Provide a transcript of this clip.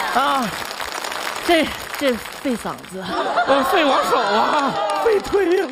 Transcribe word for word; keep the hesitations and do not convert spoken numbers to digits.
啊，这这费嗓子， 呃，费我手啊，费腿呀。